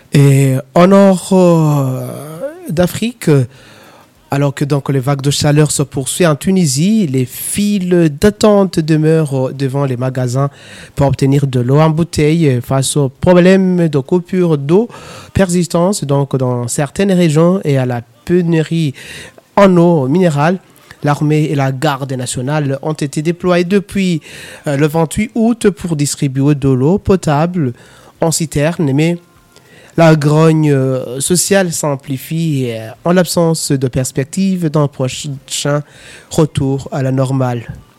Et au nord d'Afrique, alors que donc les vagues de chaleur se poursuivent en Tunisie, les files d'attente demeurent devant les magasins pour obtenir de l'eau en bouteille face aux problèmes de coupure d'eau persistance donc dans certaines régions et à la pénurie en eau minérale. L'armée et la garde nationale ont été déployés depuis le 28 août pour distribuer de l'eau potable en citerne, mais la grogne sociale s'amplifie en l'absence de perspective d'un prochain retour à la normale.